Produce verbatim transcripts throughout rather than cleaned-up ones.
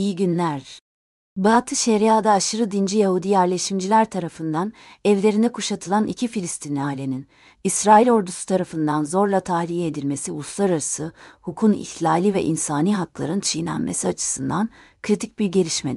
İyi günler. Batı Şeria'da aşırı dinci Yahudi yerleşimciler tarafından evlerine kuşatılan iki Filistinli ailenin, İsrail ordusu tarafından zorla tahliye edilmesi uluslararası hukukun ihlali ve insani hakların çiğnenmesi açısından kritik bir gelişme.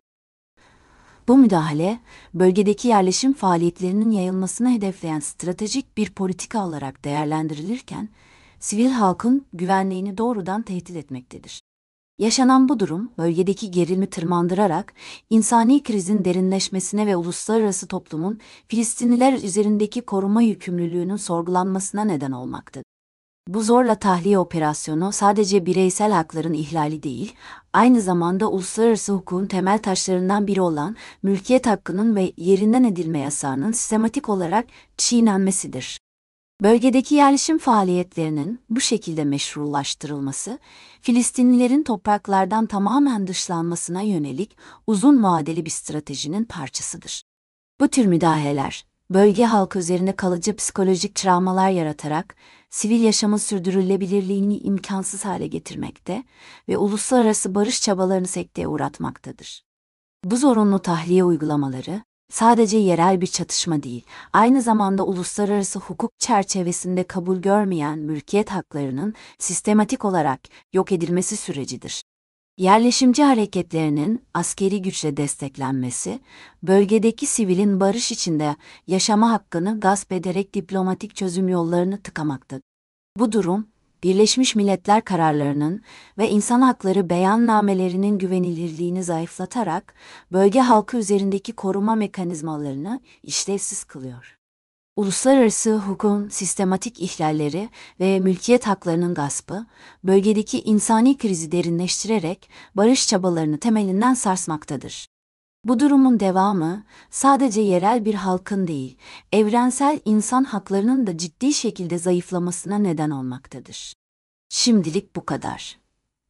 Bu müdahale, bölgedeki yerleşim faaliyetlerinin yayılmasını hedefleyen stratejik bir politika olarak değerlendirilirken, sivil halkın güvenliğini doğrudan tehdit etmektedir. Yaşanan bu durum, bölgedeki gerilimi tırmandırarak, insani krizin derinleşmesine ve uluslararası toplumun Filistinliler üzerindeki koruma yükümlülüğünün sorgulanmasına neden olmaktadır. Bu zorla tahliye operasyonu sadece bireysel hakların ihlali değil, aynı zamanda uluslararası hukukun temel taşlarından biri olan mülkiyet hakkının ve yerinden edilme yasağının sistematik olarak çiğnenmesidir. Bölgedeki yerleşim faaliyetlerinin bu şekilde meşrulaştırılması, Filistinlilerin topraklardan tamamen dışlanmasına yönelik uzun vadeli bir stratejinin parçasıdır. Bu tür müdahaleler, bölge halkı üzerine kalıcı psikolojik travmalar yaratarak, sivil yaşamın sürdürülebilirliğini imkansız hale getirmekte ve uluslararası barış çabalarını sekteye uğratmaktadır. Bu zorunlu tahliye uygulamaları, sadece yerel bir çatışma değil, aynı zamanda uluslararası hukuk çerçevesinde kabul görmeyen mülkiyet haklarının sistematik olarak yok edilmesi sürecidir. Yerleşimci hareketlerinin askeri güçle desteklenmesi, bölgedeki sivilin barış içinde yaşama hakkını gasp ederek diplomatik çözüm yollarını tıkamaktadır. Bu durum, Birleşmiş Milletler kararlarının ve insan hakları beyannamelerinin güvenilirliğini zayıflatarak bölge halkı üzerindeki koruma mekanizmalarını işlevsiz kılıyor. Uluslararası hukukun sistematik ihlalleri ve mülkiyet haklarının gaspı, bölgedeki insani krizi derinleştirerek barış çabalarını temelinden sarsmaktadır. Bu durumun devamı, sadece yerel bir halkın değil, evrensel insan haklarının da ciddi şekilde zayıflamasına neden olmaktadır. Şimdilik bu kadar.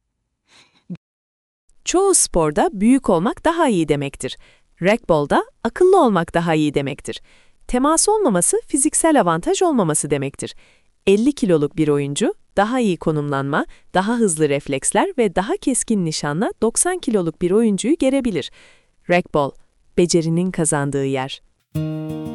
Çoğu sporda büyük olmak daha iyi demektir. Racquetball'da akıllı olmak daha iyi demektir. Temas olmaması fiziksel avantaj olmaması demektir. elli kiloluk bir oyuncu, daha iyi konumlanma, daha hızlı refleksler ve daha keskin nişanla doksan kiloluk bir oyuncuyu gerebilir. Racquetball, becerinin kazandığı yer.